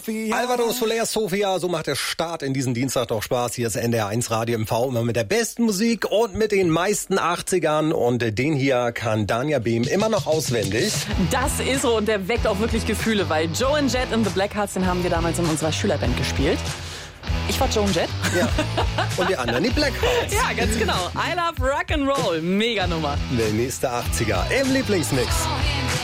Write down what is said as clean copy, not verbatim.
Alvaro Soler, Sofia, so macht der Start in diesen Dienstag doch Spaß. Hier ist NDR1 Radio MV, immer mit der besten Musik und mit den meisten 80ern. Und den hier kann Dania Behm immer noch auswendig. Das ist so und der weckt auch wirklich Gefühle, weil Joe and Jet and the Blackhearts, den haben wir damals in unserer Schülerband gespielt. Ich war Joe and Jet. Ja. Und die anderen die Blackhearts. Ja, ganz genau. I love Rock'n'Roll. Mega Nummer. Der nächste 80er im Lieblingsmix.